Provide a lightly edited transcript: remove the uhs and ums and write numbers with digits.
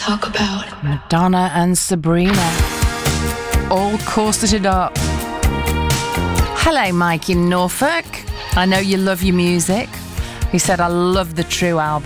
talk about. Madonna and Sabrina, all corseted up. Hello, Mike in Norfolk. I know you love your music. He said, I love the True album.